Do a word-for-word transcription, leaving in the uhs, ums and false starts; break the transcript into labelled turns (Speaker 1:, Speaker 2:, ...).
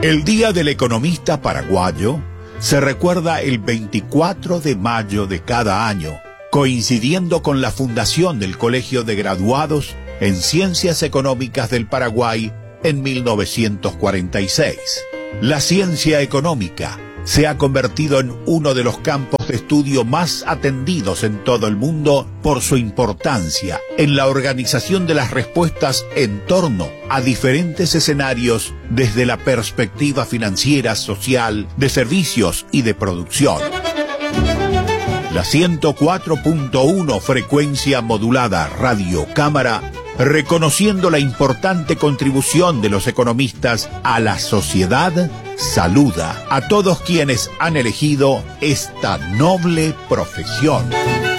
Speaker 1: El Día del Economista Paraguayo se recuerda el veinticuatro de mayo de cada año, coincidiendo con la fundación del Colegio de Graduados en Ciencias Económicas del Paraguay en mil novecientos cuarenta y seis. La ciencia económica se ha convertido en uno de los campos de estudio más atendidos en todo el mundo por su importancia en la organización de las respuestas en torno a diferentes escenarios desde la perspectiva financiera, social, de servicios y de producción. La ciento cuatro punto uno frecuencia modulada Radio Cámara, reconociendo la importante contribución de los economistas a la sociedad, saluda a todos quienes han elegido esta noble profesión.